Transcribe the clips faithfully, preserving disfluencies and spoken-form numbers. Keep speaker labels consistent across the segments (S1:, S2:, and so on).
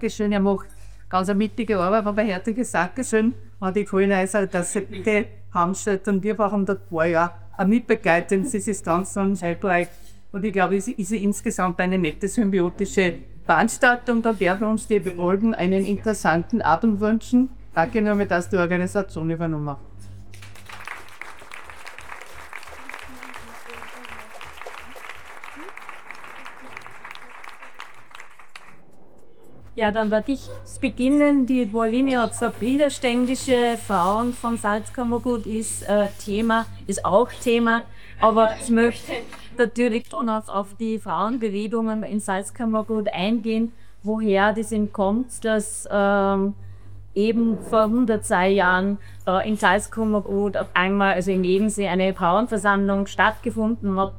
S1: Dankeschön. Er macht ganz eine wichtige Arbeit, aber ein herzliches Dankeschön an die Kohlneiser, dass sie bitte Hamstedt und wir brauchen dort ein paar Jahre eine Mitbegleitung. Das ist ganz, ganz hilfreich. Und ich glaube, es ist insgesamt eine nette symbiotische Veranstaltung. Da werden wir uns die Beholden einen interessanten Abend wünschen. Danke nochmal, dass die Organisation übernommen hat.
S2: Ja, dann werde ich beginnen. Die Pauline hat gesagt, widerständische Frauen vom Salzkammergut ist äh, Thema, ist auch Thema. Aber ich möchte natürlich schon auf, auf die Frauenbewegungen im Salzkammergut eingehen, woher das eben kommt, dass ähm, eben vor hundertzwei Jahren äh, in Salzkammergut auf einmal, also in Ebensee, eine Frauenversammlung stattgefunden hat.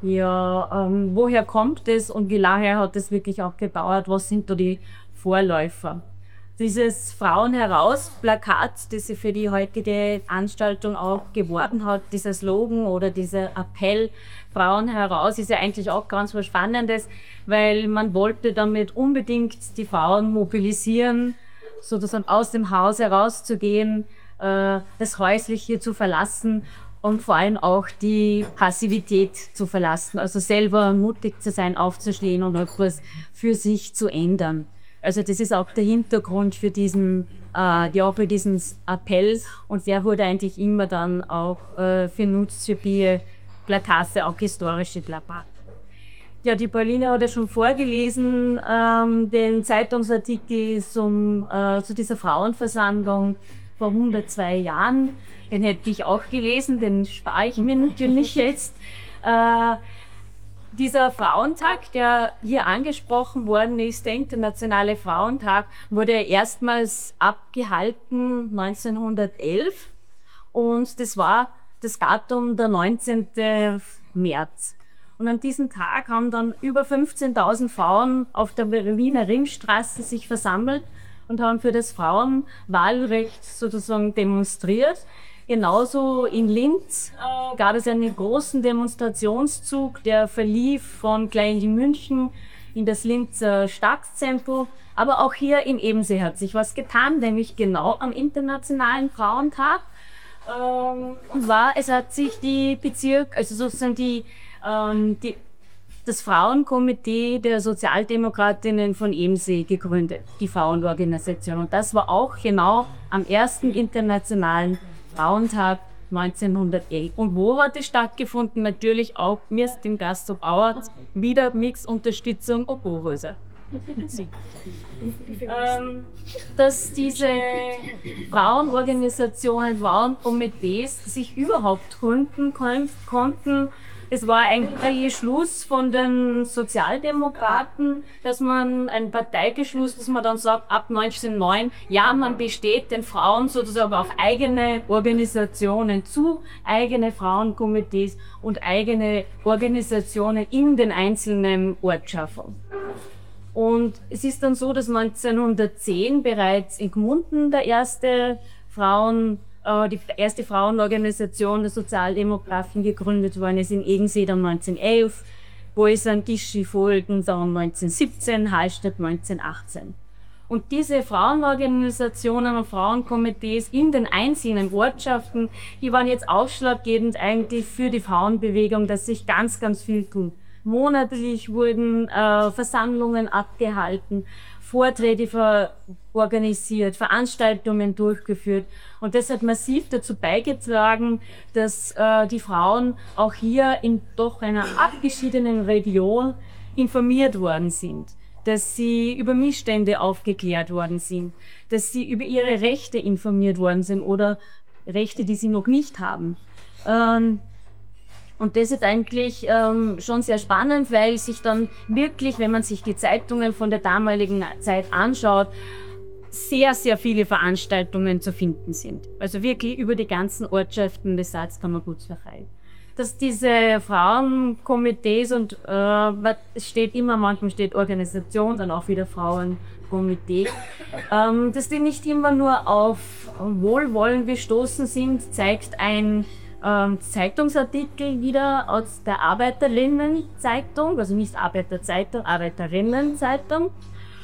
S2: Ja, ähm, woher kommt das und wie lange hat das wirklich auch gedauert? Was sind da die Vorläufer? Dieses Frauen heraus Plakat, das sie für die heutige Veranstaltung auch geworben hat, dieser Slogan oder dieser Appell Frauen heraus, ist ja eigentlich auch ganz was Spannendes, weil man wollte damit unbedingt die Frauen mobilisieren, sozusagen aus dem Haus herauszugehen, äh, das Häusliche zu verlassen und vor allem auch die Passivität zu verlassen, also selber mutig zu sein, aufzustehen und etwas für sich zu ändern. Also das ist auch der Hintergrund für diesen, äh, ja, für diesen Appell und der wurde eigentlich immer dann auch äh, genutzt für die Plakate, auch historische Plakate. Ja, die Pauline hat ja schon vorgelesen, ähm, den Zeitungsartikel zum, äh, zu dieser Frauenversammlung vor hundertzwei Jahren. Den hätte ich auch gelesen, den spare ich mir natürlich jetzt. Äh, dieser Frauentag, der hier angesprochen worden ist, der Internationale Frauentag, wurde erstmals abgehalten neunzehnhundertelf und das war das Datum der neunzehnten März. Und an diesem Tag haben dann über fünfzehntausend Frauen auf der Wiener Ringstraße sich versammelt und haben für das Frauenwahlrecht sozusagen demonstriert. Genauso in Linz äh, gab es einen großen Demonstrationszug, der verlief von Klein-München in das Linzer Stadtzentrum. Aber auch hier in Ebensee hat sich was getan, nämlich genau am Internationalen Frauentag. Ähm, und war, es hat sich die Bezirk, also sozusagen die, ähm, die, das Frauenkomitee der Sozialdemokratinnen von Ebensee gegründet, die Frauenorganisation. Und das war auch genau am ersten Internationalen Frauentag neunzehnhundertelf. Und wo hat es stattgefunden? Natürlich auch mir dem Gasthof Auer, wieder Mix-Unterstützung Oberhäuser. ähm, dass diese Frauenorganisationen, Frauenkomitees sich überhaupt gründen konnten. Es war eigentlich Schluss von den Sozialdemokraten, dass man ein Parteigeschluss, dass man dann sagt, ab neunzehnhundertneun, ja, man besteht den Frauen sozusagen auf eigene Organisationen zu, eigene Frauenkomitees und eigene Organisationen in den einzelnen Ortschaften. Und es ist dann so, dass neunzehnhundertzehn bereits in Gmunden der erste Frauen die erste Frauenorganisation der Sozialdemokraten gegründet worden ist, in Ebensee dann neunzehnhundertelf, Boisen, Gischi folgen dann neunzehnhundertsiebzehn, Hallstatt neunzehnhundertachtzehn. Und diese Frauenorganisationen und Frauenkomitees in den einzelnen Ortschaften, die waren jetzt ausschlaggebend eigentlich für die Frauenbewegung, dass sich ganz, ganz viel tun. Monatlich wurden äh, Versammlungen abgehalten, Vorträge ver organisiert, Veranstaltungen durchgeführt. Und das hat massiv dazu beigetragen, dass äh, die Frauen auch hier in doch einer abgeschiedenen Region informiert worden sind, dass sie über Missstände aufgeklärt worden sind, dass sie über ihre Rechte informiert worden sind oder Rechte, die sie noch nicht haben. Ähm, Und das ist eigentlich ähm, schon sehr spannend, weil sich dann wirklich, wenn man sich die Zeitungen von der damaligen Zeit anschaut, sehr, sehr viele Veranstaltungen zu finden sind. Also wirklich über die ganzen Ortschaften des Salzkammerguts verteilt. Dass diese Frauenkomitees und äh, es steht immer, manchmal steht Organisation, dann auch wieder Frauenkomitee, ähm, dass die nicht immer nur auf Wohlwollen gestoßen sind, zeigt ein Ähm, Zeitungsartikel wieder aus der Arbeiterinnenzeitung, also nicht Arbeiterzeitung, Arbeiterinnenzeitung.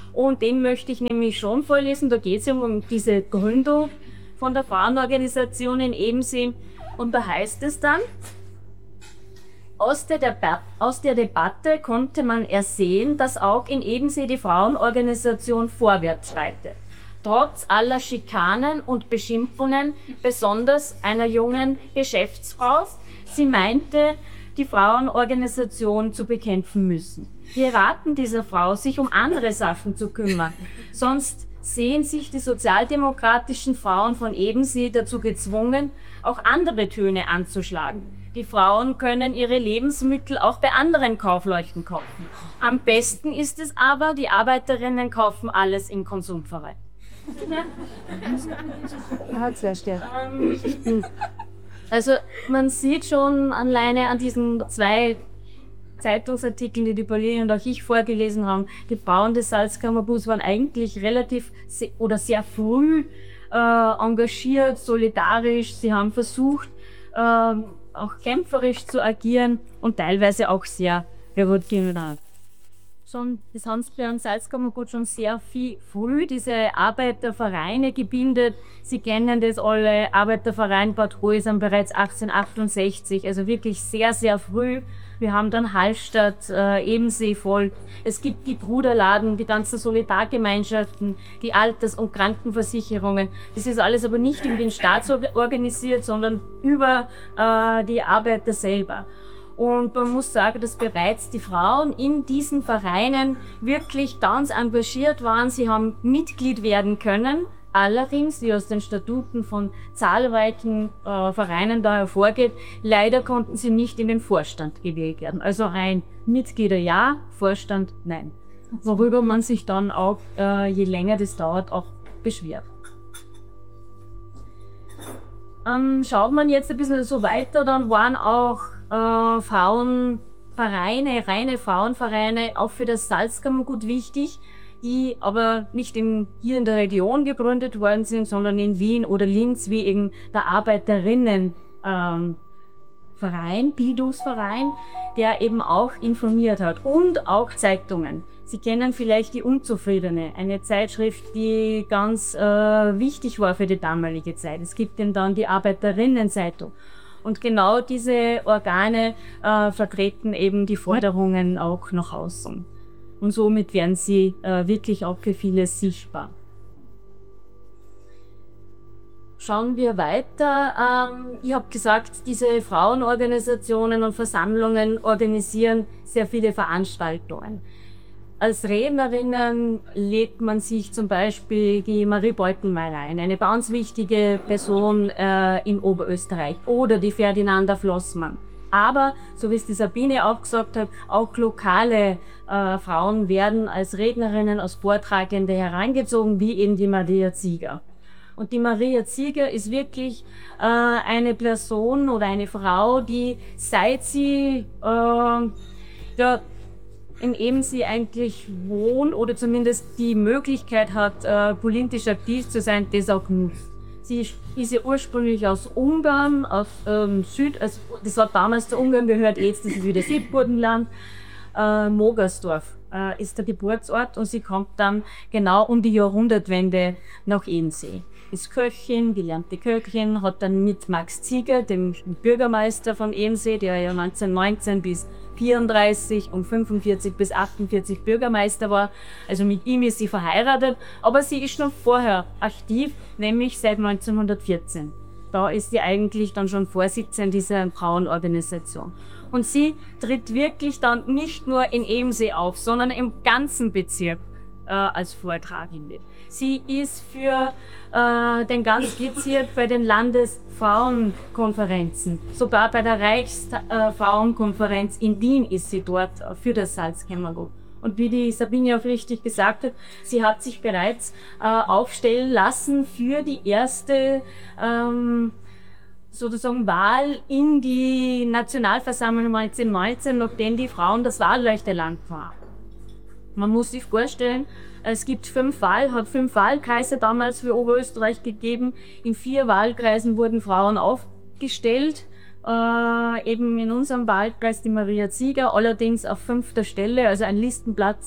S2: Und den möchte ich nämlich schon vorlesen. Da geht es ja um diese Gründung von der Frauenorganisation in Ebensee. Und da heißt es dann, aus der, Deba- aus der Debatte konnte man ersehen, dass auch in Ebensee die Frauenorganisation vorwärts schreitet. Trotz aller Schikanen und Beschimpfungen, besonders einer jungen Geschäftsfrau, sie meinte, die Frauenorganisation zu bekämpfen müssen. Wir raten dieser Frau, sich um andere Sachen zu kümmern. Sonst sehen sich die sozialdemokratischen Frauen von Ebensee dazu gezwungen, auch andere Töne anzuschlagen. Die Frauen können ihre Lebensmittel auch bei anderen Kaufleuten kaufen. Am besten ist es aber, die Arbeiterinnen kaufen alles im Konsumverein.
S3: Ja, sehr stark.
S2: Also man sieht schon alleine an diesen zwei Zeitungsartikeln, die die Pauline und auch ich vorgelesen haben, die Frauen des Salzkammerbus waren eigentlich relativ se- oder sehr früh äh, engagiert, solidarisch. Sie haben versucht, äh, auch kämpferisch zu agieren und teilweise auch sehr revolutionär. Schon, das haben sie beim Salzkammergut schon sehr viel früh diese Arbeitervereine gebildet. Sie kennen das alle, Arbeiterverein Bad Häusern bereits achtzehnhundertachtundsechzig, also wirklich sehr, sehr früh. Wir haben dann Hallstatt, äh, Ebensee voll. Es gibt die Bruderladen, die ganzen Solidargemeinschaften, die Alters- und Krankenversicherungen. Das ist alles aber nicht über den Staat organisiert, sondern über äh, die Arbeiter selber. Und man muss sagen, dass bereits die Frauen in diesen Vereinen wirklich ganz engagiert waren. Sie haben Mitglied werden können. Allerdings, wie aus den Statuten von zahlreichen äh, Vereinen da hervorgeht, leider konnten sie nicht in den Vorstand gewählt werden. Also rein Mitglieder ja, Vorstand nein. Worüber man sich dann auch, äh, je länger das dauert, auch beschwert. Ähm, schaut man jetzt ein bisschen so weiter, dann waren auch äh, Frauenvereine, reine Frauenvereine, auch für das Salzkammergut wichtig, die aber nicht in, hier in der Region gegründet worden sind, sondern in Wien oder Linz, wie eben der Arbeiterinnenverein, ähm, Bildungsverein, der eben auch informiert hat und auch Zeitungen. Sie kennen vielleicht die Unzufriedene, eine Zeitschrift, die ganz äh, wichtig war für die damalige Zeit. Es gibt eben dann die Arbeiterinnenzeitung. Und genau diese Organe äh, vertreten eben die Forderungen auch nach außen. Und somit werden sie äh, wirklich auch für viele sichtbar. Schauen wir weiter. Ähm, ich habe gesagt, diese Frauenorganisationen und Versammlungen organisieren sehr viele Veranstaltungen. Als Rednerinnen lädt man sich zum Beispiel die Marie Beutenmeier ein, eine ganz wichtige Person äh, in Oberösterreich, oder die Ferdinanda Flossmann. Aber, so wie es die Sabine auch gesagt hat, auch lokale äh, Frauen werden als Rednerinnen, als Vortragende herangezogen, wie eben die Maria Zieger. Und die Maria Zieger ist wirklich äh, eine Person oder eine Frau, die seit sie äh, ja, in Ebensee eigentlich wohnt oder zumindest die Möglichkeit hat, äh, politisch aktiv zu sein, das auch nutzt. Sie ist ja ursprünglich aus Ungarn, aus ähm, Süd, also das hat damals zu Ungarn gehört, jetzt ist es wieder Südburgenland. Äh, Mogersdorf äh, ist der Geburtsort und sie kommt dann genau um die Jahrhundertwende nach Ebensee. Ist Köchin, gelernte Köchin, hat dann mit Max Zieger, dem Bürgermeister von Ebensee, der ja neunzehnhundertneunzehn bis vierunddreißig und fünfundvierzig bis achtundvierzig Bürgermeister war. Also mit ihm ist sie verheiratet, aber sie ist schon vorher aktiv, nämlich seit neunzehnhundertvierzehn. Da ist sie eigentlich dann schon Vorsitzende dieser Frauenorganisation. Und sie tritt wirklich dann nicht nur in Ebensee auf, sondern im ganzen Bezirk äh, als Vortragende. Sie ist für äh, den ganzen Bezirk bei den Landesfrauenkonferenzen, sogar bei der Reichsfrauenkonferenz äh, in Wien ist sie dort für das Salzkammergut. Und wie die Sabine auch richtig gesagt hat, sie hat sich bereits äh, aufstellen lassen für die erste ähm, sozusagen Wahl in die Nationalversammlung neunzehnhundertneunzehn, nachdem die Frauen das Wahlrecht erlangt haben. Man muss sich vorstellen, es gibt fünf Wahl, hat fünf Wahlkreise damals für Oberösterreich gegeben. In vier Wahlkreisen wurden Frauen aufgestellt. Äh, eben in unserem Wahlkreis die Maria Zieger, allerdings auf fünfter Stelle, also ein Listenplatz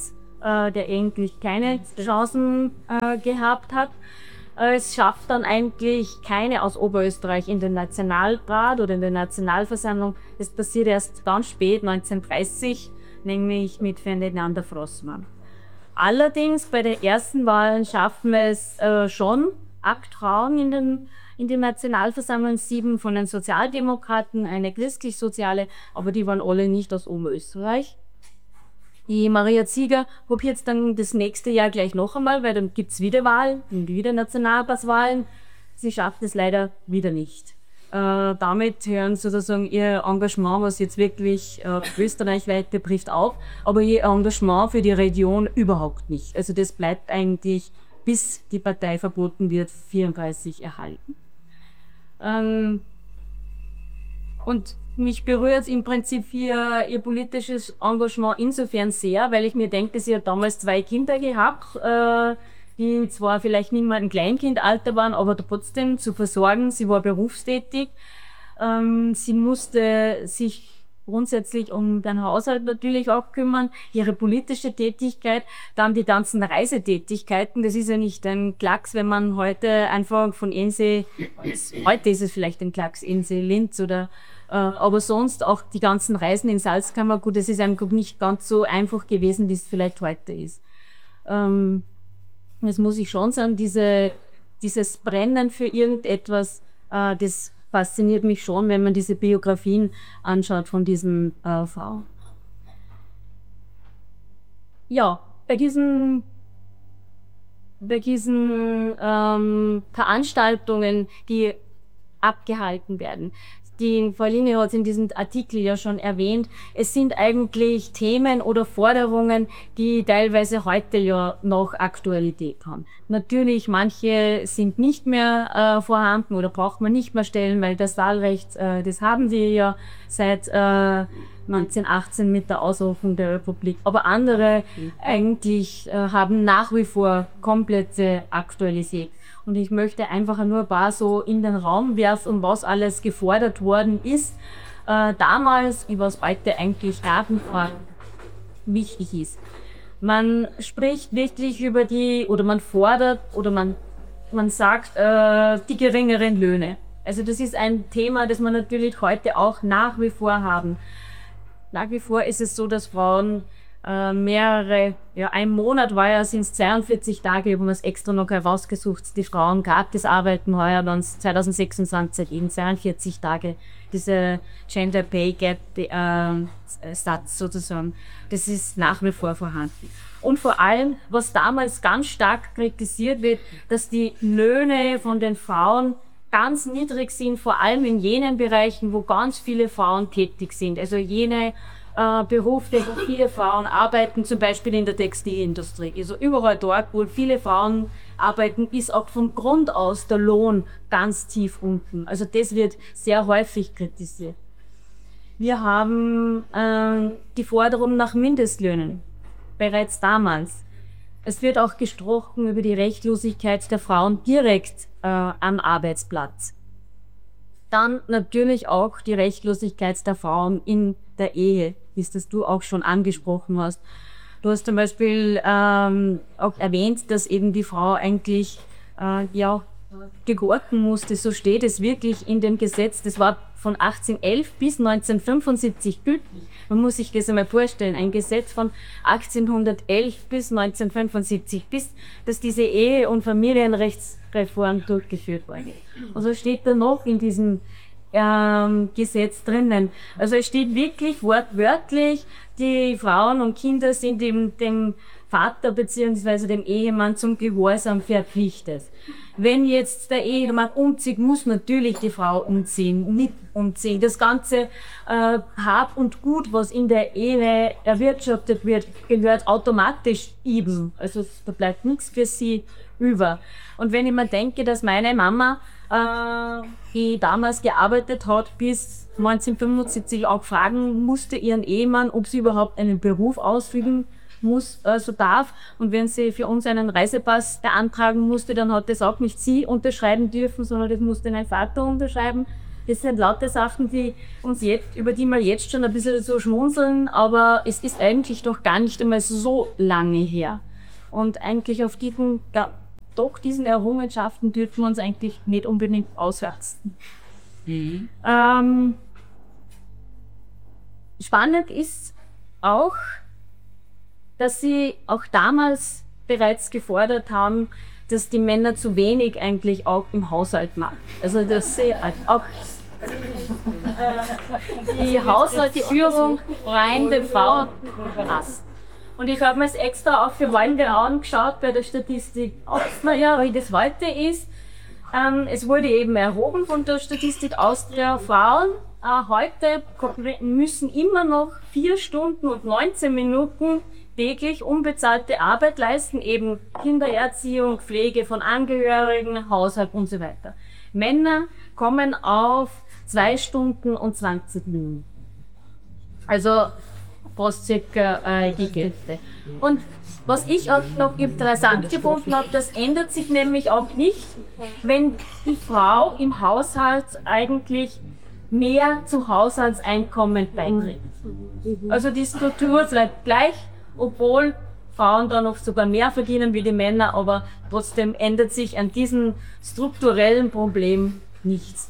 S2: äh, der eigentlich keine Chancen äh, gehabt hat. Äh, es schafft dann eigentlich keine aus Oberösterreich in den Nationalrat oder in der Nationalversammlung. Das passiert erst ganz spät, neunzehnhundertdreißig, nämlich mit Ferdinand Frossmann. Allerdings bei den ersten Wahlen schaffen wir es äh, schon, acht Frauen in den in die Nationalversammlung, sieben von den Sozialdemokraten, eine christlich-soziale, aber die waren alle nicht aus Oberösterreich. Die Maria Zieger probiert es dann das nächste Jahr gleich noch einmal, weil dann gibt es wieder Wahlen, wieder Nationalratswahlen. Sie schafft es leider wieder nicht. Äh, damit hören sozusagen ihr Engagement, was jetzt wirklich äh, österreichweit betrifft, auf, aber ihr Engagement für die Region überhaupt nicht. Also das bleibt eigentlich, bis die Partei verboten wird, vierunddreißig erhalten. Ähm, und mich berührt im Prinzip ihr, ihr politisches Engagement insofern sehr, weil ich mir denke, sie hat damals zwei Kinder gehabt, äh, die zwar vielleicht nicht mehr im Kleinkindalter waren, aber trotzdem zu versorgen. Sie war berufstätig. Ähm, sie musste sich grundsätzlich um den Haushalt natürlich auch kümmern, ihre politische Tätigkeit, dann die ganzen Reisetätigkeiten. Das ist ja nicht ein Klacks, wenn man heute einfach von Ensee, heute ist es vielleicht ein Klacks, Ensee, Linz oder äh, aber sonst auch die ganzen Reisen in Salzkammer, gut, es ist einfach nicht ganz so einfach gewesen, wie es vielleicht heute ist. Ähm, das muss ich schon sagen, diese, dieses Brennen für irgendetwas, äh, das fasziniert mich schon, wenn man diese Biografien anschaut von diesen äh, Frauen. Ja, bei diesen, bei diesen ähm, Veranstaltungen, die abgehalten werden, die Frau Linie hat es in diesem Artikel ja schon erwähnt, es sind eigentlich Themen oder Forderungen, die teilweise heute ja noch Aktualität haben. Natürlich, manche sind nicht mehr äh, vorhanden oder braucht man nicht mehr stellen, weil das Wahlrecht, äh, das haben wir ja seit äh, neunzehnhundertachtzehn mit der Ausrufung der Republik. Aber andere eigentlich äh, haben nach wie vor komplette Aktualität. Und ich möchte einfach nur ein paar so in den Raum werfen, was alles gefordert worden ist. Äh, damals, was heute eigentlich Rabenfrage wichtig ist. Man spricht wirklich über die, oder man fordert, oder man, man sagt, äh, die geringeren Löhne. Also das ist ein Thema, das wir natürlich heute auch nach wie vor haben. Nach wie vor ist es so, dass Frauen äh, mehrere, ja, ein Monat war ja, sind es zweiundvierzig Tage, ich habe mir das extra noch herausgesucht, die Frauen gratis arbeiten heuer, dann zwanzig sechsundzwanzig eben zweiundvierzig Tage, diese Gender Pay Gap äh, Satz sozusagen, das ist nach wie vor vorhanden. Und vor allem, was damals ganz stark kritisiert wird, dass die Löhne von den Frauen ganz niedrig sind, vor allem in jenen Bereichen, wo ganz viele Frauen tätig sind. Also jene äh, Berufe, wo viele Frauen arbeiten, zum Beispiel in der Textilindustrie. Also überall dort, wo viele Frauen arbeiten, ist auch von Grund aus der Lohn ganz tief unten. Also das wird sehr häufig kritisiert. Wir haben äh, die Forderung nach Mindestlöhnen, bereits damals. Es wird auch gesprochen über die Rechtlosigkeit der Frauen direkt äh, am Arbeitsplatz. Dann natürlich auch die Rechtlosigkeit der Frauen in der Ehe, wie das du auch schon angesprochen hast. Du hast zum Beispiel ähm, auch erwähnt, dass eben die Frau eigentlich äh, ja, gegorten musste. So steht es wirklich in dem Gesetz. Das war von achtzehnhundertelf bis neunzehnhundertfünfundsiebzig gültig. Man muss sich das einmal vorstellen. Ein Gesetz von achtzehnhundertelf bis neunzehnhundertfünfundsiebzig, bis dass diese Ehe- und Familienrechtsreform durchgeführt wurde. Und so steht da noch in diesem ähm, Gesetz drinnen. Also es steht wirklich wortwörtlich, die Frauen und Kinder sind dem, dem Vater bzw. dem Ehemann zum Gehorsam verpflichtet. Wenn jetzt der Ehemann umzieht, muss natürlich die Frau umziehen, nicht umziehen. Das ganze äh, Hab und Gut, was in der Ehe erwirtschaftet wird, gehört automatisch ihm. Also da bleibt nichts für sie über. Und wenn ich mir denke, dass meine Mama, äh, die damals gearbeitet hat, bis neunzehnhundertfünfundsiebzig auch fragen musste ihren Ehemann, ob sie überhaupt einen Beruf ausüben muss, also darf. Und wenn sie für uns einen Reisepass beantragen musste, dann hat das auch nicht sie unterschreiben dürfen, sondern das musste ein Vater unterschreiben. Das sind lauter Sachen, die uns jetzt, über die wir jetzt schon ein bisschen so schmunzeln, aber es ist eigentlich doch gar nicht einmal so lange her. Und eigentlich auf diesen, ja, doch diesen Errungenschaften dürfen wir uns eigentlich nicht unbedingt auswärten. Mhm. Ähm, spannend ist auch, dass sie auch damals bereits gefordert haben, dass die Männer zu wenig eigentlich auch im Haushalt machen. Also dass sie auch die Haushaltsführung rein der Frau passt. Und ich habe mir das extra auch für Walde angeschaut bei der Statistik Austria, wie das heute ist. Ähm, es wurde eben erhoben von der Statistik Austria, Frauen äh, heute müssen immer noch vier Stunden und neunzehn Minuten täglich unbezahlte Arbeit leisten, eben Kindererziehung, Pflege von Angehörigen, Haushalt und so weiter. Männer kommen auf zwei Stunden und zwanzig Minuten. Also fast circa äh, die Hälfte. Und was ich auch noch interessant gefunden habe, das ändert sich nämlich auch nicht, wenn die Frau im Haushalt eigentlich mehr zum Haushaltseinkommen beiträgt. Also die Struktur bleibt gleich, obwohl Frauen da noch sogar mehr verdienen wie die Männer, aber trotzdem ändert sich an diesem strukturellen Problem nichts.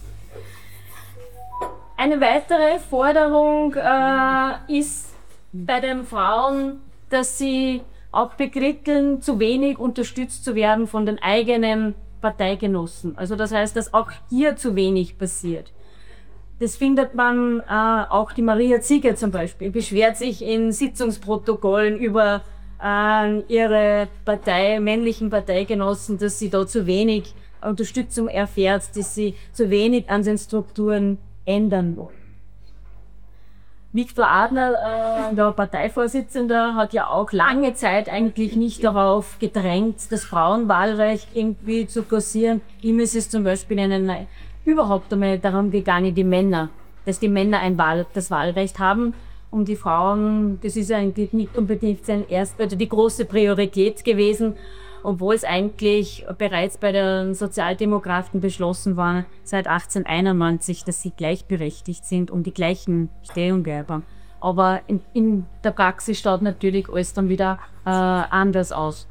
S2: Eine weitere Forderung äh, ist bei den Frauen, dass sie auch bekritteln, zu wenig unterstützt zu werden von den eigenen Parteigenossen. Also das heißt, dass auch hier zu wenig passiert. Das findet man, äh, auch die Maria Ziege zum Beispiel, beschwert sich in Sitzungsprotokollen über äh, ihre Partei, männlichen Parteigenossen, dass sie da zu wenig Unterstützung erfährt, dass sie zu wenig an den Strukturen ändern wollen. Viktor Adler, äh, der Parteivorsitzende, hat ja auch lange Zeit eigentlich nicht darauf gedrängt, das Frauenwahlrecht irgendwie zu forcieren. Ihm ist es zum Beispiel einen, überhaupt einmal darum gegangen, die Männer, dass die Männer ein Wahl, das Wahlrecht haben. Um die Frauen, das ist eigentlich nicht unbedingt sein erst, also die große Priorität gewesen, obwohl es eigentlich bereits bei den Sozialdemokraten beschlossen war, seit achtzehnhunderteinundneunzig, dass sie gleichberechtigt sind und die gleichen Stellungen haben. Aber in, in der Praxis schaut natürlich alles dann wieder äh, anders aus.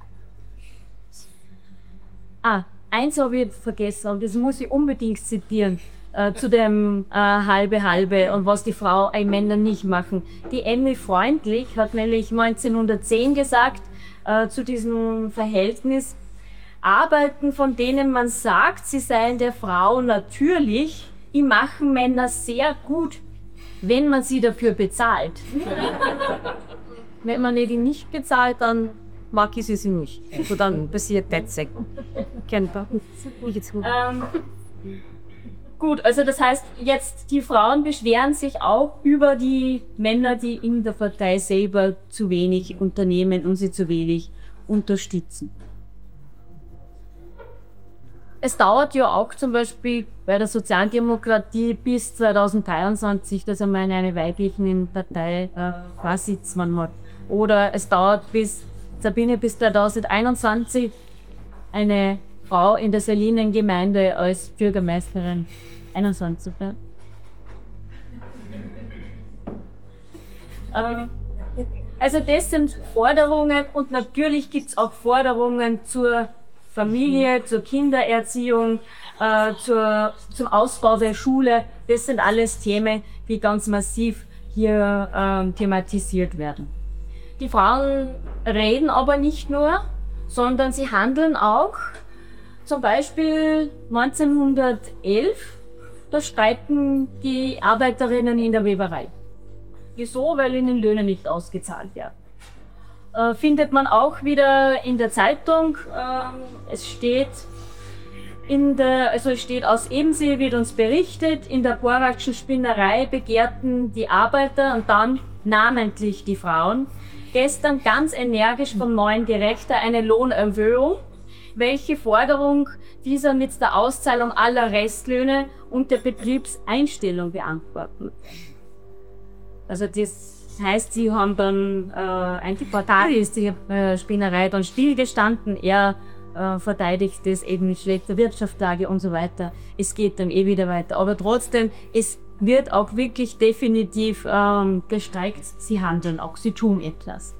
S2: Ah, eins habe ich vergessen und das muss ich unbedingt zitieren. Äh, zu dem äh, halbe halbe und was die Frau ein Männer nicht machen. Die Emmy Freundlich hat nämlich neunzehnhundertzehn gesagt, äh, zu diesem Verhältnis: Arbeiten, von denen man sagt, sie seien der Frau natürlich, die machen Männer sehr gut, wenn man sie dafür bezahlt. Wenn man die nicht bezahlt, dann mag ich sie nicht. So dann passiert das. Kennbar. Ähm, Gut, also das heißt, jetzt die Frauen beschweren sich auch über die Männer, die in der Partei selber zu wenig unternehmen und sie zu wenig unterstützen. Es dauert ja auch zum Beispiel bei der Sozialdemokratie bis zweitausenddreiundzwanzig, dass einmal eine weibliche Partei äh, Vorsitzmann hat. Oder es dauert bis, Sabine, bis zweitausendeinundzwanzig eine Frau in der Salinengemeinde als Bürgermeisterin. einundzwanzig, ja. Ähm, also das sind Forderungen und natürlich gibt es auch Forderungen zur Familie, zur Kindererziehung, äh, zur, zum Ausbau der Schule. Das sind alles Themen, die ganz massiv hier ähm, thematisiert werden. Die Frauen reden aber nicht nur, sondern sie handeln auch. Zum Beispiel neunzehnhundertelf, da streiken die Arbeiterinnen in der Weberei. Wieso? Weil ihnen Löhne nicht ausgezahlt werden. Äh, findet man auch wieder in der Zeitung. Äh, es steht in der, also es steht aus Ebensee, wird uns berichtet, in der Borackschen Spinnerei begehrten die Arbeiter und dann namentlich die Frauen gestern ganz energisch vom neuen Direktor eine Lohnerhöhung, welche Forderung dieser mit der Auszahlung aller Restlöhne und der Betriebseinstellung beantworten. Also das heißt, sie haben dann, äh, eigentlich Portal ist die äh, Spinnerei dann stillgestanden, er äh, verteidigt es eben mit schlechter Wirtschaftslage und so weiter. Es geht dann eh wieder weiter. Aber trotzdem, es wird auch wirklich definitiv ähm, gestreikt, sie handeln auch, sie tun etwas.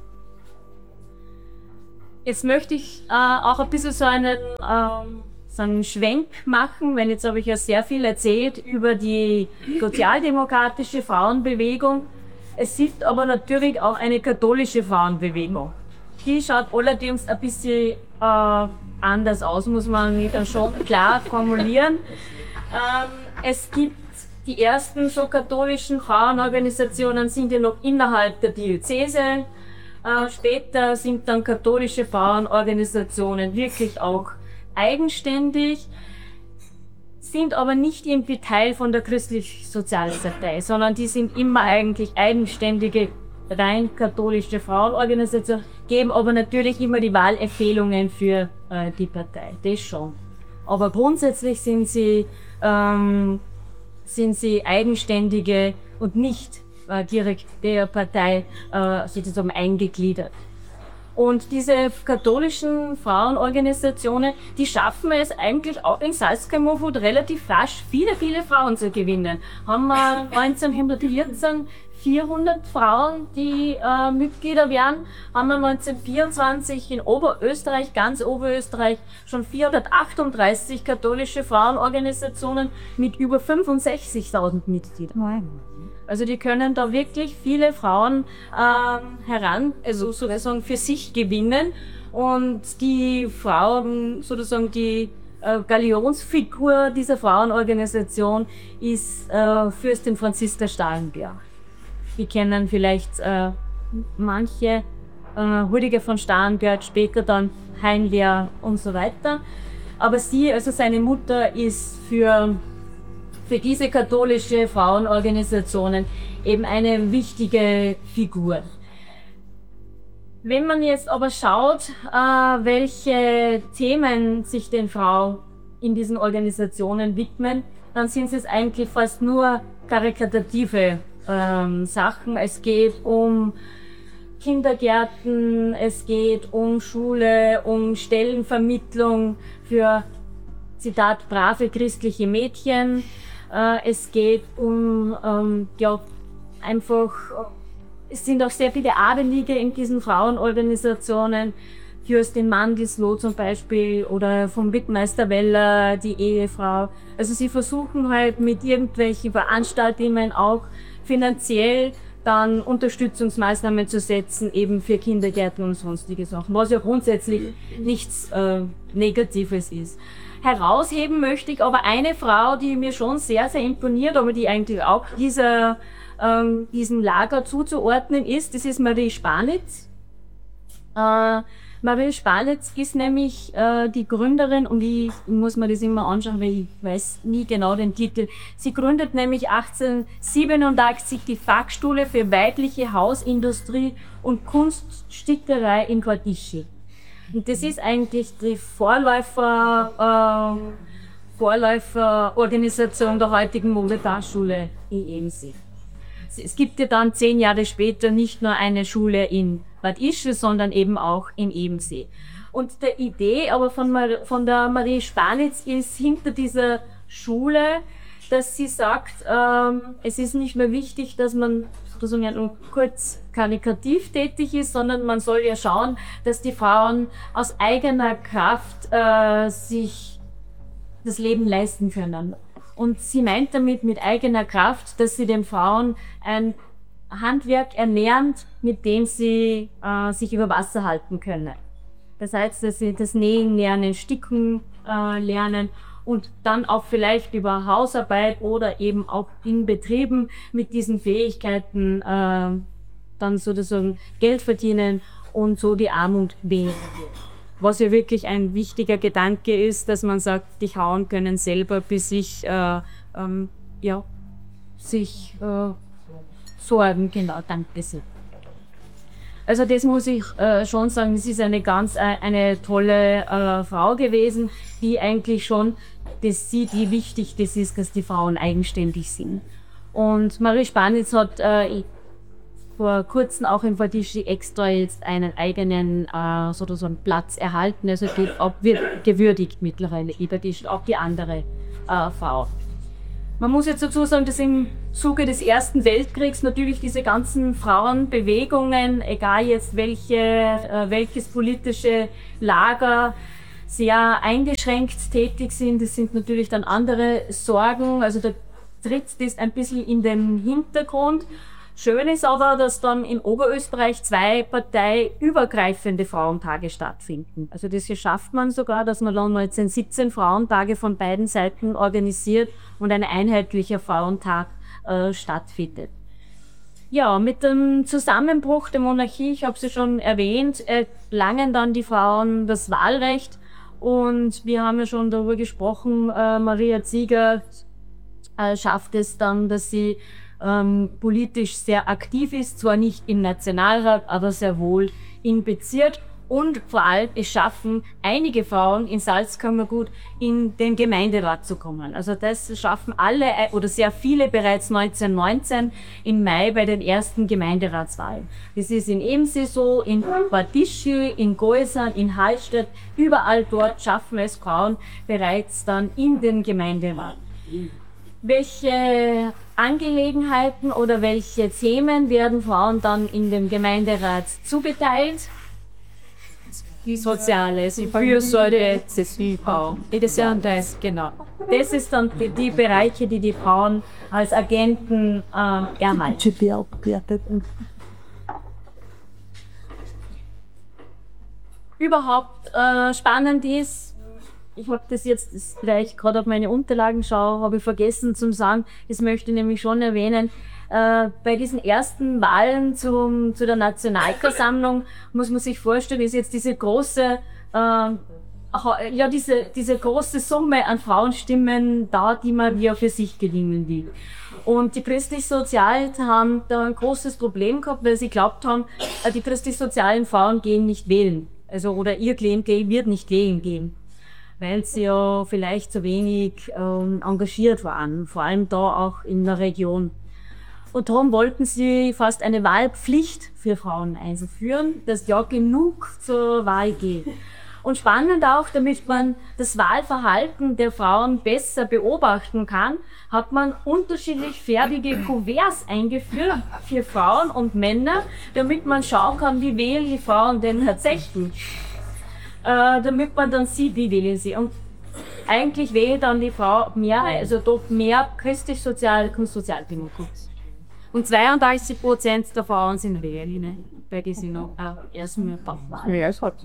S2: Jetzt möchte ich äh, auch ein bisschen so einen, ähm, so einen Schwenk machen, weil jetzt habe ich ja sehr viel erzählt über die sozialdemokratische Frauenbewegung. Es gibt aber natürlich auch eine katholische Frauenbewegung. Die schaut allerdings ein bisschen äh, anders aus, muss man schon klar formulieren. Ähm, es gibt die ersten so katholischen Frauenorganisationen sind ja noch innerhalb der Diözese. Äh, später sind dann katholische Frauenorganisationen wirklich auch eigenständig, sind aber nicht irgendwie Teil von der christlich-sozialen Partei, sondern die sind immer eigentlich eigenständige, rein katholische Frauenorganisationen, geben aber natürlich immer die Wahlempfehlungen für äh, die Partei, das schon. Aber grundsätzlich sind sie, ähm, sind sie eigenständige und nicht äh, direkt der Partei äh, sozusagen eingegliedert. Und diese katholischen Frauenorganisationen, die schaffen es eigentlich auch in Salzkammergut relativ rasch, viele, viele Frauen zu gewinnen. Haben wir neunzehnhundertvierzehn vierhundert Frauen, die äh, Mitglieder werden, haben wir neunzehnhundertvierundzwanzig in Oberösterreich, ganz Oberösterreich, schon vierhundertachtunddreißig katholische Frauenorganisationen mit über fünfundsechzigtausend Mitgliedern. Also die können da wirklich viele Frauen ähm, heran, also sozusagen für sich gewinnen. Und die Frauen, sozusagen die äh, Galionsfigur dieser Frauenorganisation ist äh, Fürstin Franziska Stahlenberg. Wir kennen vielleicht äh, manche, äh, Rüdiger von Stahlenberg, später dann Heinlehr und so weiter. Aber sie, also seine Mutter, ist für für diese katholische Frauenorganisationen eben eine wichtige Figur. Wenn man jetzt aber schaut, äh, welche Themen sich den Frauen in diesen Organisationen widmen, dann sind es eigentlich fast nur karikative ähm, Sachen. Es geht um Kindergärten, es geht um Schule, um Stellenvermittlung für, Zitat, brave christliche Mädchen. Es geht um, ähm, ja, einfach, es sind auch sehr viele Adelige in diesen Frauenorganisationen, Fürstin Mandelsloh zum Beispiel oder vom Rittmeister Weller, die Ehefrau. Also sie versuchen halt mit irgendwelchen Veranstaltungen auch finanziell dann Unterstützungsmaßnahmen zu setzen, eben für Kindergärten und sonstige Sachen, was ja grundsätzlich nichts äh, Negatives ist. Herausheben möchte ich aber eine Frau, die mir schon sehr, sehr imponiert, aber die eigentlich auch dieser, ähm, diesem Lager zuzuordnen ist. Das ist Marie Spanitz. Äh, Marie Spanitz ist nämlich äh, die Gründerin, und ich muss mir das immer anschauen, weil ich weiß nie genau den Titel. Sie gründet nämlich achtzehnhundertsiebenundachtzig die Fachschule für weibliche Hausindustrie und Kunststickerei in Kordischi. Und das ist eigentlich die Vorläufer, äh, Vorläuferorganisation der heutigen Modetanzschule in Ebensee. Es gibt ja dann zehn Jahre später nicht nur eine Schule in Bad Ischl, sondern eben auch in Ebensee. Und die Idee aber von, Mar von der Marie Spanitz ist hinter dieser Schule, dass sie sagt, ähm, es ist nicht mehr wichtig, dass man sozusagen nur kurz karikativ tätig ist, sondern man soll ja schauen, dass die Frauen aus eigener Kraft äh, sich das Leben leisten können. Und sie meint damit mit eigener Kraft, dass sie den Frauen ein Handwerk erlernt, mit dem sie äh, sich über Wasser halten können. Das heißt, dass sie das Nähen lernen, Sticken äh, lernen und dann auch vielleicht über Hausarbeit oder eben auch in Betrieben mit diesen Fähigkeiten äh, dann sozusagen Geld verdienen und so die Armut weniger wird. Was ja wirklich ein wichtiger Gedanke ist, dass man sagt, die Frauen können selber bis sich, äh, ähm, ja, sich äh, sorgen, genau, danke sehr. Also das muss ich äh, schon sagen, es ist eine ganz äh, eine tolle äh, Frau gewesen, die eigentlich schon das sieht, wie wichtig das ist, dass die Frauen eigenständig sind. Und Marie Spanitz hat äh, vor kurzem auch in Vadischi extra jetzt einen eigenen äh, sozusagen Platz erhalten. Also die auch wird gewürdigt mittlerweile, Vadischi, auch die andere äh, Frau. Man muss jetzt dazu sagen, dass im Zuge des Ersten Weltkriegs natürlich diese ganzen Frauenbewegungen, egal jetzt welche, äh, welches politische Lager, sehr eingeschränkt tätig sind. Das sind natürlich dann andere Sorgen. Also der tritt das ein bisschen in den Hintergrund. Schön ist aber, dass dann in Oberösterreich zwei parteiübergreifende Frauentage stattfinden. Also das schafft man sogar, dass man dann mal siebzehn Frauentage von beiden Seiten organisiert und ein einheitlicher Frauentag äh, stattfindet. Ja, mit dem Zusammenbruch der Monarchie, ich habe es ja schon erwähnt, erlangen dann die Frauen das Wahlrecht. Und wir haben ja schon darüber gesprochen, äh, Maria Zieger äh, schafft es dann, dass sie ähm, politisch sehr aktiv ist, zwar nicht im Nationalrat, aber sehr wohl im Bezirk. Und vor allem es schaffen einige Frauen in Salzkammergut in den Gemeinderat zu kommen. Also das schaffen alle oder sehr viele bereits neunzehnhundertneunzehn im Mai bei den ersten Gemeinderatswahlen. Das ist in Ebensee so, in Vadischi, in Goisern, in Hallstatt, überall dort schaffen es Frauen bereits dann in den Gemeinderat. Welche Angelegenheiten oder welche Themen werden Frauen dann in dem Gemeinderat zugeteilt? Die Soziales, die Fürsorge, das ist ja das, genau. Das ist dann die, die Bereiche, die die Frauen als Agenten äh, erhalten. Überhaupt äh, spannend ist, ich habe das jetzt, das vielleicht gerade auf meine Unterlagen schaue, habe ich vergessen zu sagen, das möchte ich nämlich schon erwähnen. Äh, bei diesen ersten Wahlen zum, zu der Nationalversammlung muss man sich vorstellen, ist jetzt diese große, äh, ja, diese, diese große Summe an Frauenstimmen da, die man ja für sich gewinnen will. Und die Christlich-Sozialen haben da ein großes Problem gehabt, weil sie glaubt haben, äh, die christlich-sozialen Frauen gehen nicht wählen. Also, oder ihr Klientel wird nicht wählen gehen, weil sie ja vielleicht zu wenig ähm, engagiert waren, vor allem da auch in der Region. Und darum wollten sie fast eine Wahlpflicht für Frauen einführen, dass ja genug zur Wahl geht. Und spannend auch, damit man das Wahlverhalten der Frauen besser beobachten kann, hat man unterschiedlich farbige Kuverts eingeführt für Frauen und Männer, damit man schauen kann, wie wählen die Frauen denn tatsächlich. Äh, damit man dann sieht, wie wählen sie. Und eigentlich wählt dann die Frau mehr, also doch mehr christlich-sozial und Sozialdemokratie. Und zweiundachtzig Prozent der Frauen sind Wählerinnen, bei die sind noch äh, erst mal
S1: Ja, es hat.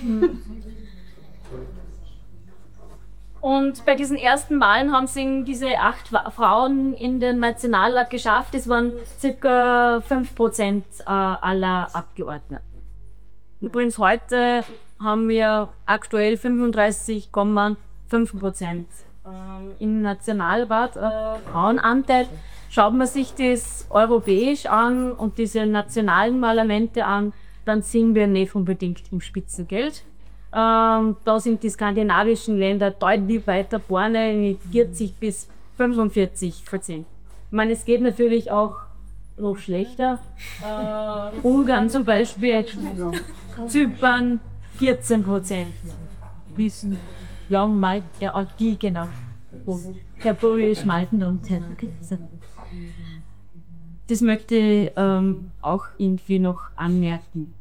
S2: Und bei diesen ersten Wahlen haben sie diese acht Frauen in den Nationalrat geschafft. Das waren ca. fünf Prozent äh, aller Abgeordneten. Übrigens heute haben wir aktuell fünfunddreißig Komma fünf Prozent ähm, im Nationalrat äh, Frauenanteil. Schaut man sich das europäisch an und diese nationalen Parlamente an, dann sind wir nicht unbedingt im Spitzengeld. Ähm, da sind die skandinavischen Länder deutlich weiter vorne mit vierzig bis fünfundvierzig Prozent. Ich meine, es geht natürlich auch noch schlechter. Äh, Ungarn zum Beispiel, Zypern vierzehn Prozent. Wissen, ja, mal, ja, die genau. Herr Boris Malten und Herr Kitzer. Das möchte ich ähm, auch irgendwie noch anmerken.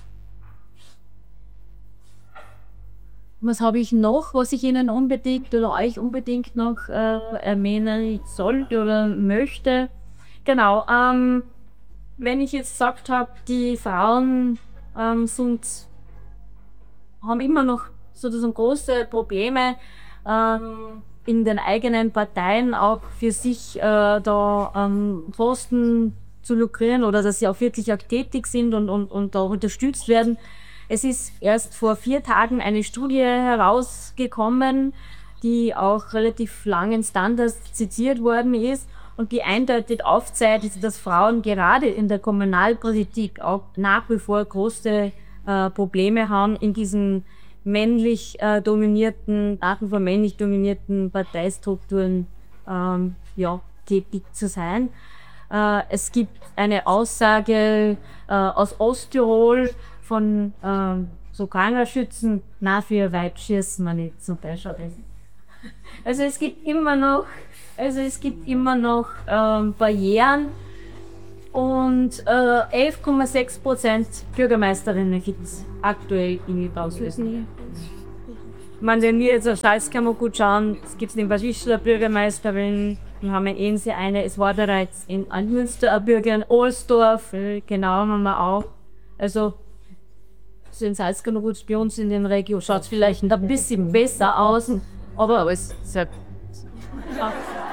S2: Was habe ich noch, was ich Ihnen unbedingt oder euch unbedingt noch äh, erwähnen sollte oder möchte? Genau, ähm, wenn ich jetzt gesagt habe, die Frauen ähm, sind, haben immer noch sozusagen große Probleme, ähm, in den eigenen Parteien auch für sich äh, da ähm, Posten zu lukrieren oder dass sie auch wirklich auch tätig sind und, und, und da unterstützt werden. Es ist erst vor vier Tagen eine Studie herausgekommen, die auch relativ lang in Standards zitiert worden ist und die eindeutig aufzeigt, dass Frauen gerade in der Kommunalpolitik auch nach wie vor große äh, Probleme haben in diesen männlich äh, dominierten, nach wie vor männlich dominierten Parteistrukturen ähm, ja, tätig zu sein. Äh, es gibt eine Aussage äh, aus Osttirol von äh, so Krangerschützen, na für ihr Weib schießen wir nicht, zum Beispiel. Also es gibt immer noch, also es gibt immer noch ähm, Barrieren und äh, elf Komma sechs Prozent Bürgermeisterinnen gibt es aktuell in Auslösen. Man, wenn wir jetzt auf Salzkammer gut schauen, es gibt in Bad Ischl eine Bürgermeisterin, wir haben in Ense eine, es war bereits in Münster eine Bürgerin, Ohlsdorf, genau haben wir auch. Also so in Salzkammer gut, bei uns in den Regionen schaut es vielleicht ein bisschen besser aus, aber es ist ja. Ja.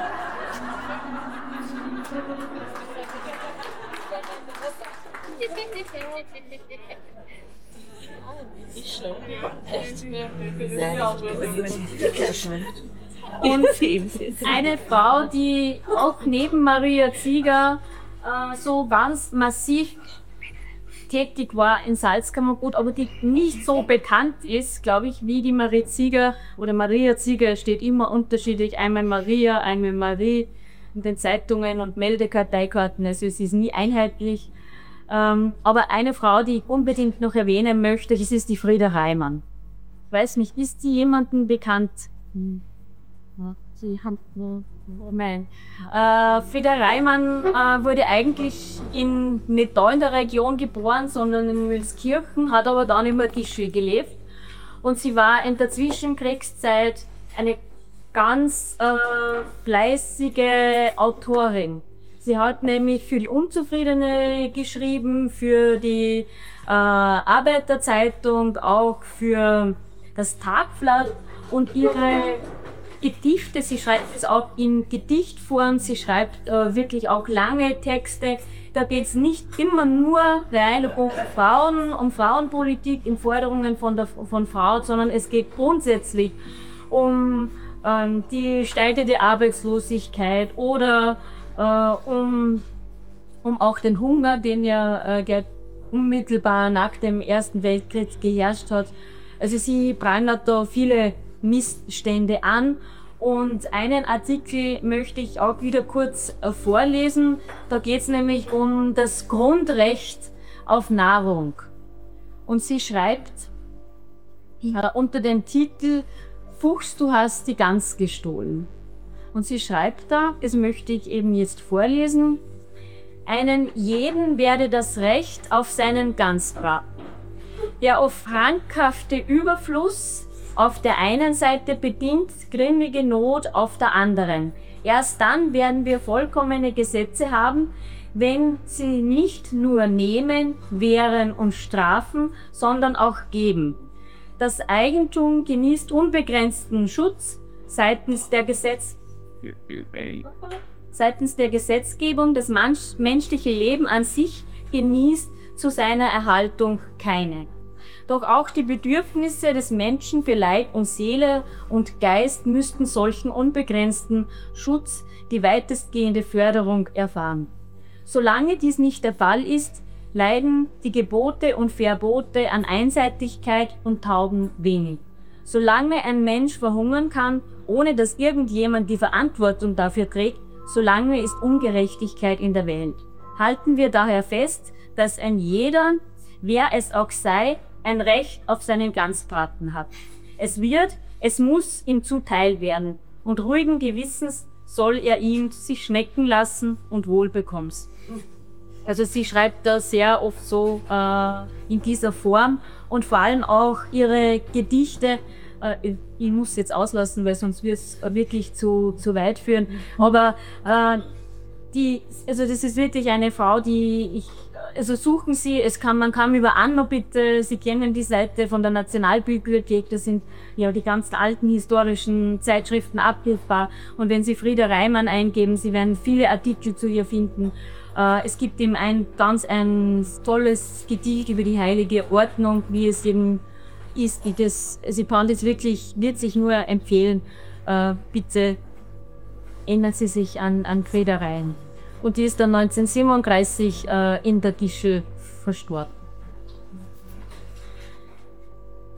S2: Und eine Frau, die auch neben Maria Zieger äh, so ganz massiv tätig war in Salzkammergut, aber die nicht so bekannt ist, glaube ich, wie die Maria Zieger oder Maria Zieger steht immer unterschiedlich, einmal Maria, einmal Marie in den Zeitungen und Meldekarteikarten, also es ist nie einheitlich. Ähm, aber eine Frau, die ich unbedingt noch erwähnen möchte, das ist die Frieda Reimann. Ich weiß nicht, ist die jemandem bekannt? Hm. Ja, sie haben, oh mein. Äh, Frieda Reimann äh, wurde eigentlich in, nicht da in der Region geboren, sondern in Mülskirchen, hat aber dann in Martischl gelebt. Und sie war in der Zwischenkriegszeit eine ganz äh, fleißige Autorin. Sie hat nämlich für die Unzufriedene geschrieben, für die äh, Arbeiterzeitung, auch für das Tagblatt und ihre Gedichte, sie schreibt es auch in Gedichtform, sie schreibt äh, wirklich auch lange Texte. Da geht es nicht immer nur rein um Frauen, um Frauenpolitik, um Forderungen von, der, von Frauen, sondern es geht grundsätzlich um ähm, die steigende Arbeitslosigkeit oder äh, um, um auch den Hunger, den ja äh, unmittelbar nach dem Ersten Weltkrieg geherrscht hat. Also sie prangert da viele Missstände an und einen Artikel möchte ich auch wieder kurz äh, vorlesen. Da geht es nämlich um das Grundrecht auf Nahrung. Und sie schreibt äh, unter dem Titel Fuchs, du hast die Gans gestohlen. Und sie schreibt da, das möchte ich eben jetzt vorlesen, einen jeden werde das Recht auf seinen Gansbraten. Der auf krankhafte Überfluss auf der einen Seite bedingt grimmige Not auf der anderen. Erst dann werden wir vollkommene Gesetze haben, wenn sie nicht nur nehmen, wehren und strafen, sondern auch geben. Das Eigentum genießt unbegrenzten Schutz seitens der Gesetz seitens der Gesetzgebung. Das menschliche Leben an sich genießt zu seiner Erhaltung keine. Doch auch die Bedürfnisse des Menschen für Leib und Seele und Geist müssten solchen unbegrenzten Schutz, die weitestgehende Förderung erfahren. Solange dies nicht der Fall ist, leiden die Gebote und Verbote an Einseitigkeit und taugen wenig. Solange ein Mensch verhungern kann, ohne dass irgendjemand die Verantwortung dafür trägt, solange ist Ungerechtigkeit in der Welt. Halten wir daher fest, dass ein jeder, wer es auch sei, ein Recht auf seinen Gansbraten hat. Es wird, es muss ihm zuteil werden und ruhigen Gewissens soll er ihm sich schmecken lassen und wohlbekomm's. Also sie schreibt da sehr oft so äh, in dieser Form und vor allem auch ihre Gedichte, äh, ich muss jetzt auslassen, weil sonst wird es wirklich zu, zu weit führen, aber äh, die, also das ist wirklich eine Frau, die ich, also suchen Sie, es kann, man kann über Anno bitte, Sie kennen die Seite von der Nationalbibliothek, da sind ja die ganzen alten historischen Zeitschriften abrufbar und wenn Sie Frieda Reimann eingeben, Sie werden viele Artikel zu ihr finden. Äh, es gibt eben ein ganz ein tolles Gedicht über die heilige Ordnung, wie es eben ist. Das, Sie kann das wirklich, wird sich nur empfehlen, äh, bitte ändern Sie sich an, an Frieda Reimann. Und die ist dann neunzehnhundertsiebenunddreißig äh, in der Gischl verstorben.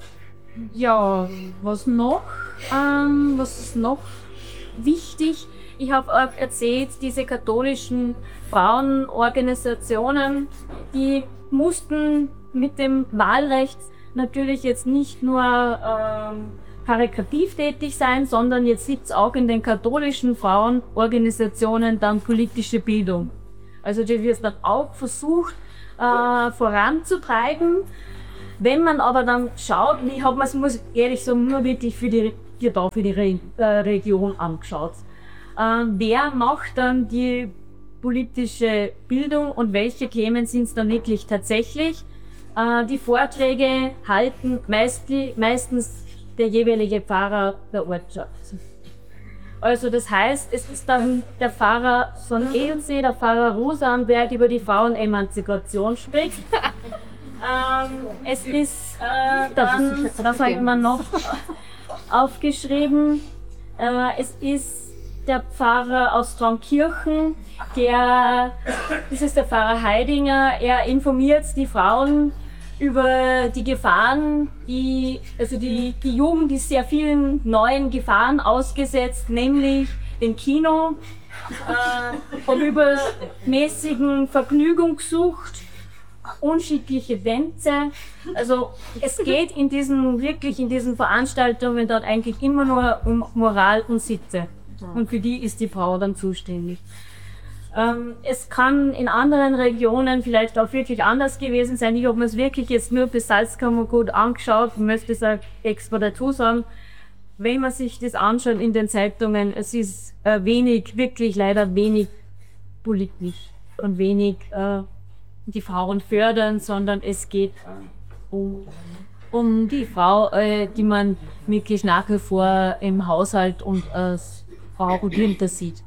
S2: Ja, was noch? Ähm, was ist noch wichtig? Ich habe auch erzählt, diese katholischen Frauenorganisationen, die mussten mit dem Wahlrecht natürlich jetzt nicht nur ähm, karitativ tätig sein, sondern jetzt sitzt auch in den katholischen Frauenorganisationen dann politische Bildung. Also die wird dann auch versucht äh, voranzutreiben. Wenn man aber dann schaut, ich habe mir es, muss ich ehrlich sagen, nur wirklich für die, für da für die Re äh, Region angeschaut. Äh, wer macht dann die politische Bildung und welche Themen sind es dann wirklich tatsächlich? Äh, die Vorträge halten meist, meistens der jeweilige Pfarrer der Ortschaft. Also das heißt, es ist dann der Pfarrer von Ehlensee, der Pfarrer Rosenberg, über die Frauenemanzipation spricht. ähm, es ist äh, dann, das habe ich mir noch aufgeschrieben, äh, es ist der Pfarrer aus Traunkirchen, der, das ist der Pfarrer Heidinger, er informiert die Frauen über die Gefahren, die, also die, die Jugend ist sehr vielen neuen Gefahren ausgesetzt, nämlich dem Kino, äh, und übermäßigen Vergnügungssucht, unschickliche Tänze. Also es geht in diesen, wirklich in diesen Veranstaltungen dort eigentlich immer nur um Moral und Sitte. Und für die ist die Frau dann zuständig. Ähm, es kann in anderen Regionen vielleicht auch wirklich anders gewesen sein. Ich habe mir es wirklich jetzt nur bis Salzkammergut angeschaut und möchte es auch extra dazu sagen. Wenn man sich das anschaut in den Zeitungen, es ist äh, wenig, wirklich leider wenig politisch und wenig äh, die Frauen fördern, sondern es geht um, um die Frau, äh, die man wirklich nach wie vor im Haushalt und als Frau dahinter sieht.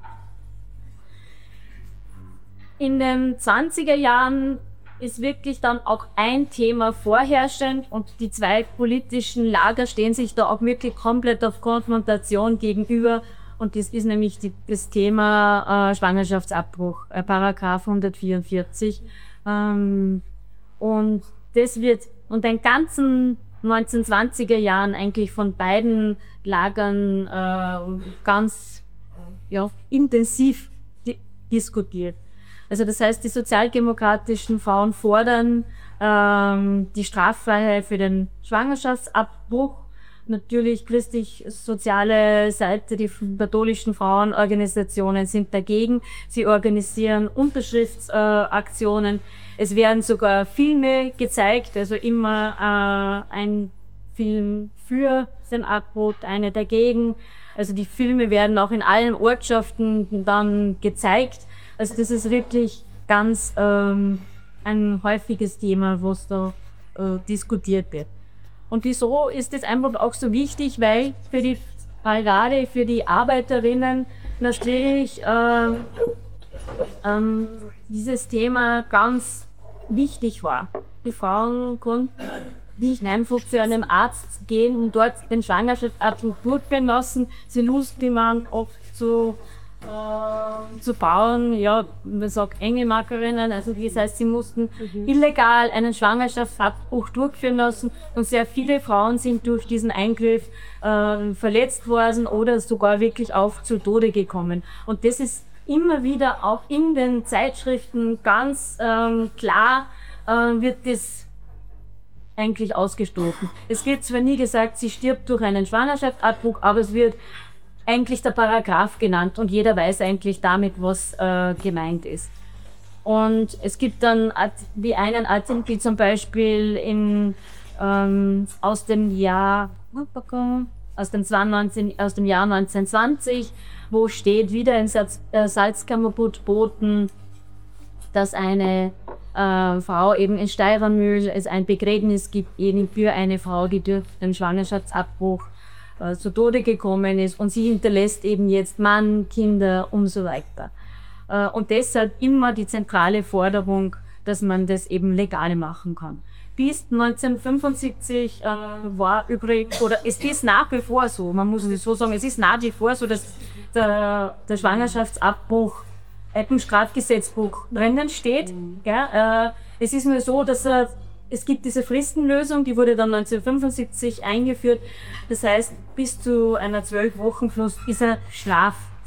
S2: In den zwanziger Jahren ist wirklich dann auch ein Thema vorherrschend und die zwei politischen Lager stehen sich da auch wirklich komplett auf Konfrontation gegenüber. Und das ist nämlich die, das Thema äh, Schwangerschaftsabbruch, äh, Paragraph hundertvierundvierzig. Ähm, und das wird und den ganzen neunzehnhundertzwanziger Jahren eigentlich von beiden Lagern äh, ganz ja, intensiv di diskutiert. Also das heißt, die sozialdemokratischen Frauen fordern ähm, die Straffreiheit für den Schwangerschaftsabbruch. Natürlich christlich-soziale Seite, die katholischen Frauenorganisationen sind dagegen. Sie organisieren Unterschriftsaktionen. Äh, es werden sogar Filme gezeigt, also immer äh, ein Film für den Abbruch, eine dagegen. Also die Filme werden auch in allen Ortschaften dann gezeigt. Also das ist wirklich ganz ähm, ein häufiges Thema, was da äh, diskutiert wird. Und wieso ist das einfach auch so wichtig? Weil für die, gerade für die Arbeiterinnen natürlich äh, ähm, dieses Thema ganz wichtig war. Die Frauen konnten nicht einfach zu einem Arzt gehen und dort den Schwangerschaftsabbruch durchführen lassen. Sie mussten man oft so äh, zu bauen, ja, man sagt Engelmakerinnen, also das heißt, sie mussten mhm. illegal einen Schwangerschaftsabbruch durchführen lassen und sehr viele Frauen sind durch diesen Eingriff äh, verletzt worden oder sogar wirklich auch zu Tode gekommen. Und das ist immer wieder auch in den Zeitschriften ganz ähm, klar, äh, wird das eigentlich ausgestoßen. Es wird zwar nie gesagt, sie stirbt durch einen Schwangerschaftsabbruch, aber es wird eigentlich der Paragraph genannt und jeder weiß eigentlich damit, was äh, gemeint ist. Und es gibt dann wie einen Artikel zum Beispiel in, ähm, aus dem Jahr aus dem, neunzehn, aus dem Jahr neunzehnhundertzwanzig, wo steht wieder in Salz, äh, Salzkammergut-Boten, dass eine äh, Frau eben in Steirermühl es ein Begräbnis gibt eben für eine Frau, die durch den Schwangerschaftsabbruch äh, zu Tode gekommen ist und sie hinterlässt eben jetzt Mann, Kinder und so weiter. Äh, und deshalb immer die zentrale Forderung, dass man das eben legal machen kann. Bis neunzehnhundertfünfundsiebzig äh, war übrigens, oder es ist nach wie vor so, man muss es so sagen, es ist nach wie vor so, dass der, der Schwangerschaftsabbruch im Strafgesetzbuch drinnen steht. Mhm. Ja, äh, es ist nur so, dass äh, es gibt diese Fristenlösung, die wurde dann neunzehnhundertfünfundsiebzig eingeführt. Das heißt, bis zu einer zwölf Wochen Frist ist er straffrei.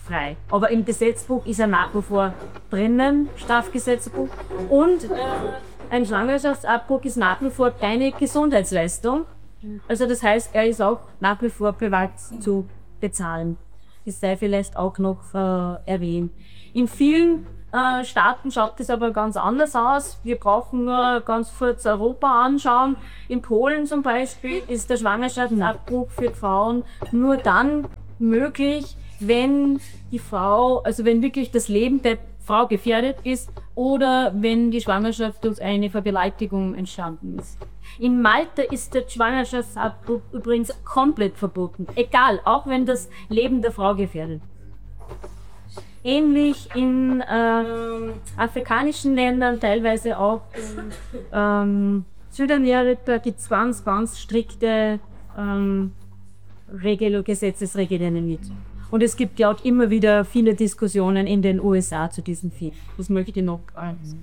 S2: frei. Aber im Gesetzbuch ist er nach wie vor drinnen, Strafgesetzbuch. Und äh, ein Schwangerschaftsabbruch ist nach wie vor keine Gesundheitsleistung. Also das heißt, er ist auch nach wie vor privat zu bezahlen. Das sei vielleicht auch noch äh, erwähnt. In vielen äh, Staaten schaut das aber ganz anders aus. Wir brauchen nur ganz kurz Europa anschauen. In Polen zum Beispiel ist der Schwangerschaftsabbruch für Frauen nur dann möglich, wenn die Frau, also wenn wirklich das Leben der Frau gefährdet ist oder wenn die Schwangerschaft durch eine Vergewaltigung entstanden ist. In Malta ist der Schwangerschaftsabbruch übrigens komplett verboten, egal, auch wenn das Leben der Frau gefährdet. Ähnlich in ähm, afrikanischen Ländern, teilweise auch in ähm, Südamerika gibt es ganz, ganz strikte ähm, Regel- Gesetzesregelungen mit. Und es gibt ja auch immer wieder viele Diskussionen in den U S A zu diesem Film. Das möchte ich noch eins.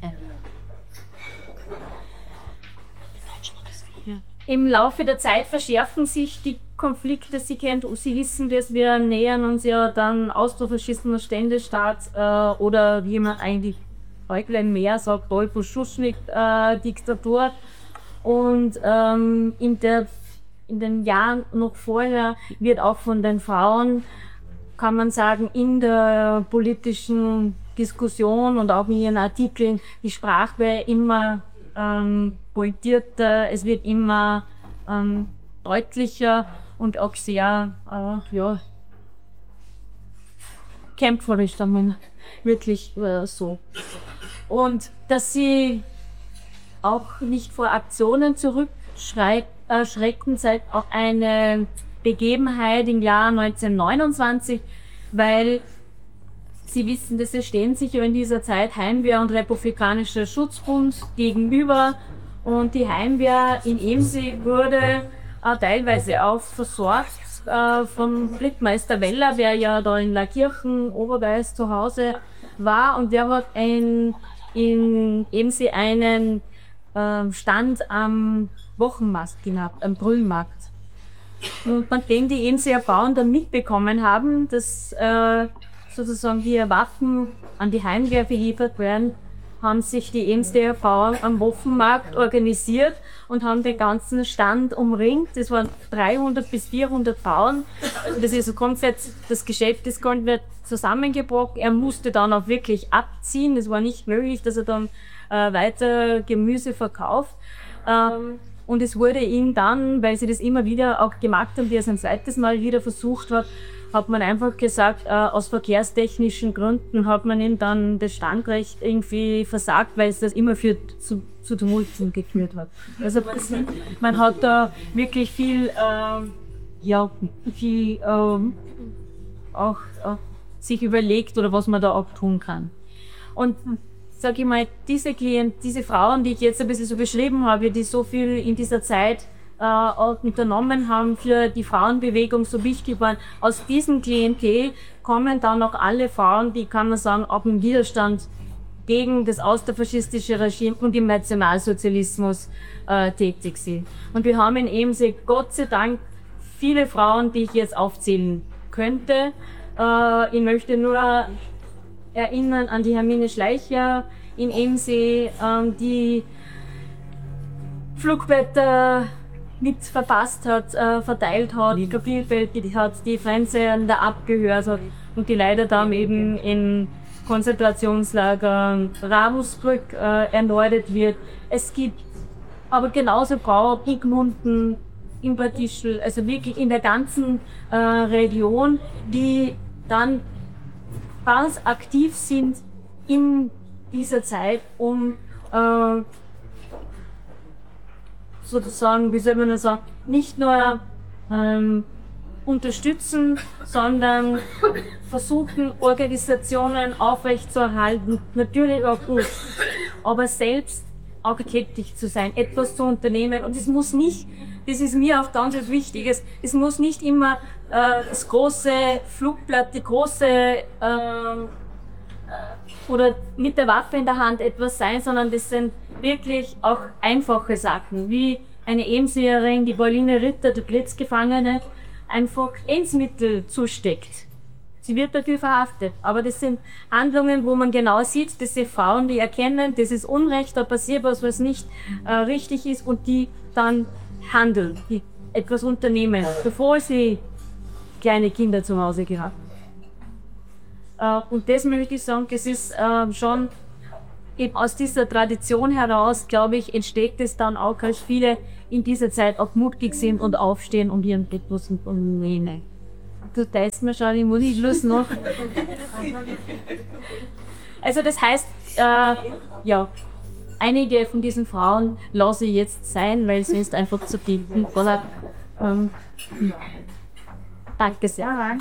S2: Ja. Im Laufe der Zeit verschärfen sich die Konflikte. Sie kennt, Sie wissen das, wir nähern uns ja dann austrofaschistischer Ständestaat äh, oder wie man eigentlich Häuptlein mehr sagt, Dolfo-Schuschnigg-Diktatur. Äh, Und ähm, in, der, in den Jahren noch vorher wird auch von den Frauen, kann man sagen, in der politischen Diskussion und auch in ihren Artikeln die Sprache immer ähm, pointierter, es wird immer ähm, deutlicher und auch sehr äh, ja, kämpferisch, sagen wir wirklich äh, so. Und dass sie auch nicht vor Aktionen zurückschrecken, zeigt auch eine Begebenheit im Jahr neunzehnhundertneunundzwanzig, weil Sie wissen, dass es stehen sich ja in dieser Zeit Heimwehr und Republikanischer Schutzbund gegenüber und die Heimwehr in Emsig wurde äh, teilweise auch versorgt äh, von Rittmeister Weller, der ja da in Lackirchen, Oberweiß zu Hause war und der hat ein, in Emsig einen äh, Stand am Wochenmarkt gehabt, am Brüllmarkt. Und nachdem die Emsiger Bauern dann mitbekommen haben, dass äh, sozusagen die Waffen an die Heimwehr geliefert werden, haben sich die Emsiger Bauern am Wochenmarkt organisiert und haben den ganzen Stand umringt. Das waren dreihundert bis vierhundert Bauern. Das ist komplett, das Geschäft ist komplett zusammengebrochen. Er musste dann auch wirklich abziehen. Es war nicht möglich, dass er dann äh, weiter Gemüse verkauft. Ähm, Und es wurde ihm dann, weil sie das immer wieder auch gemacht haben, wie er es ein zweites Mal wieder versucht hat, hat man einfach gesagt, äh, aus verkehrstechnischen Gründen hat man ihm dann das Standrecht irgendwie versagt, weil es das immer für, zu, zu Tumulten geführt hat. Also man hat da wirklich viel, äh, ja, viel äh, auch äh, sich überlegt oder was man da auch tun kann. Und sag ich mal, diese Klient, diese Frauen, die ich jetzt ein bisschen so beschrieben habe, die so viel in dieser Zeit äh, auch unternommen haben, für die Frauenbewegung so wichtig waren, aus diesem Klientel kommen dann auch alle Frauen, die, kann man sagen, auch im Widerstand gegen das austerfaschistische Regime und im Nationalsozialismus äh, tätig sind. Und wir haben in Emsig Gott sei Dank viele Frauen, die ich jetzt aufzählen könnte. Äh, ich möchte nur erinnern an die Hermine Schleicher in Emsig, ähm, die Flugblätter mit verpasst hat, äh, verteilt hat, die Kapilfeld hat, die Fremdsender abgehört hat und die leider dann eben in Konzentrationslager Ravensbrück äh, erneuert wird. Es gibt aber genauso Frauen in Gmunden, in Bad Ischl, also wirklich in der ganzen äh, Region, die dann ganz aktiv sind in dieser Zeit, um äh, sozusagen, wie soll man das sagen, nicht nur ähm, unterstützen, sondern versuchen, Organisationen aufrechtzuerhalten, natürlich auch gut, aber selbst auch tätig zu sein, etwas zu unternehmen. Und es muss nicht, das ist mir auch ganz wichtig, es, es muss nicht immer äh, das große Flugblatt, die große äh, oder mit der Waffe in der Hand etwas sein, sondern das sind wirklich auch einfache Sachen, wie eine Emsigerin, die Pauline Ritter, die Blitzgefangene, einfach Lebensmittel zusteckt. Sie wird dafür verhaftet. Aber das sind Handlungen, wo man genau sieht, dass die Frauen, die erkennen, das ist Unrecht, da passiert was, was nicht äh, richtig ist und die dann handeln, die etwas unternehmen, bevor sie kleine Kinder zu Hause gehabt haben. Äh, und das möchte ich sagen, das ist äh, schon eben aus dieser Tradition heraus, glaube ich, entsteht es dann auch, dass viele in dieser Zeit auch mutig sind und aufstehen und ihren etwas unternehmen. Du teilst mir schon, ich muss ich Schluss noch. Also das heißt, äh, ja, einige von diesen Frauen lasse ich jetzt sein, weil sonst einfach zu viel. Ähm, danke sehr.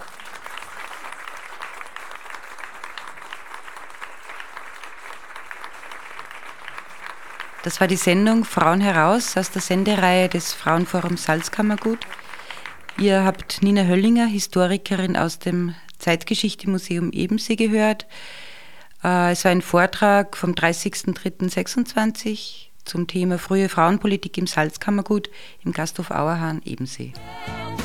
S3: Das war die Sendung Frauen heraus aus der Sendereihe des Frauenforums Salzkammergut. Ihr habt Nina Höllinger, Historikerin aus dem Zeitgeschichte-Museum Ebensee, gehört. Es war ein Vortrag vom dreißigsten dritten sechsundzwanzig zum Thema frühe Frauenpolitik im Salzkammergut im Gasthof Auerhahn, Ebensee.